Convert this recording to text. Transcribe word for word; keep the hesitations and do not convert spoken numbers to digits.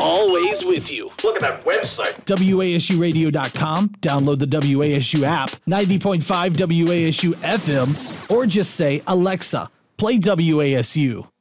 always with you. Look at that website. W A S U radio dot com. Download the W A S U app, ninety point five W A S U F M, or just say, Alexa, play W A S U.